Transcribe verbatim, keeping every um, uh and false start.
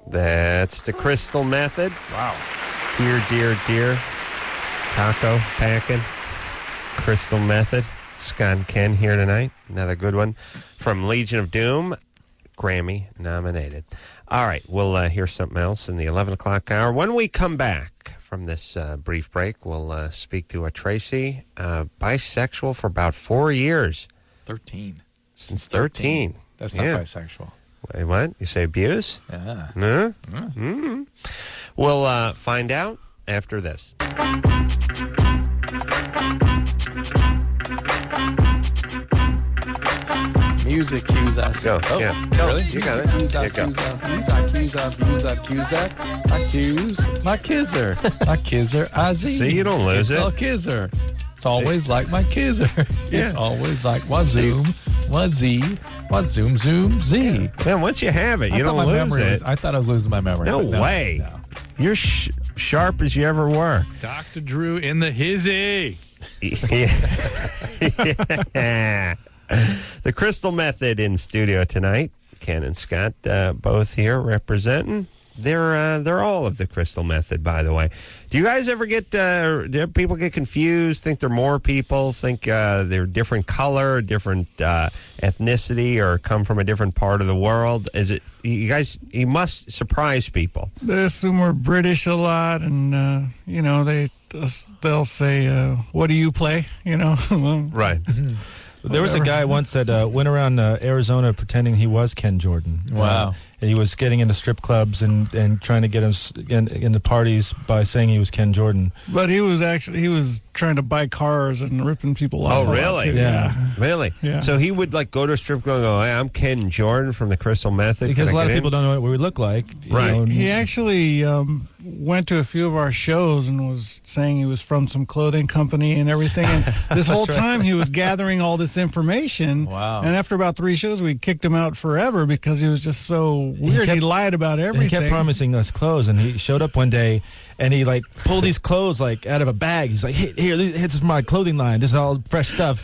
That's the Crystal Method. Wow. Dear, dear, dear. Taco packing. Crystal Method. Scott and Ken here tonight. Another good one from Legion of Doom. Grammy nominated. All right, we'll uh, hear something else in the eleven o'clock hour. When we come back from this uh, brief break, we'll uh, speak to a Tracy, uh, bisexual for about four years. thirteen. Since thirteen. That's not yeah. bisexual. Wait, what? You say abuse? Yeah. No? Yeah. Mm-hmm. We'll uh, find out after this. Music cues us. Go. Oh, yeah. Go. Really? You got it. Cues Yeah, us, go. cues us, cues us, cues us, cues us, cues us. My cues, my kizzer. My kizzer, I Z. See, you don't lose it's it. all kizzer. It's always like my kizzer. Yeah. It's always like my zoom, my Z, my zoom, zoom, Z. Man, once you have it, I you thought don't my lose memory it. Was, I thought I was losing my memory. No but way. No. You're sh- sharp as you ever were. Doctor Drew in the hizzy. Yeah. The Crystal Method in studio tonight. Ken and Scott uh, both here representing. They're uh, they're all of the Crystal Method, by the way. Do you guys ever get uh, do people get confused? Think they're more people? Think uh, they're different color, different uh, ethnicity, or come from a different part of the world? Is it you guys? You must surprise people. They assume we're British a lot, and uh, you know they they'll say, uh, "What do you play?" You know, Right. There was a guy once that uh, went around uh, Arizona pretending he was Ken Jordan. Wow. Uh, and he was getting into strip clubs and, and trying to get him s- in, into parties by saying he was Ken Jordan. But he was actually he was trying to buy cars and ripping people off. Oh, a lot, really? too. Yeah. Really? Yeah. So he would like go to a strip club and go, "Hey, I'm Ken Jordan from the Crystal Method." Because Can a I lot get of people in?" don't know what we look like. you Right. know, and- He actually um, went to a few of our shows and was saying he was from some clothing company and everything. And this whole time he was gathering all this information. Wow. And after about three shows, we kicked him out forever because he was just so weird. He, kept- lied about everything. He kept promising us clothes, and he showed up one day, and he like pulled these clothes like out of a bag. He's like, "Hey, here, this is my clothing line. This is all fresh stuff."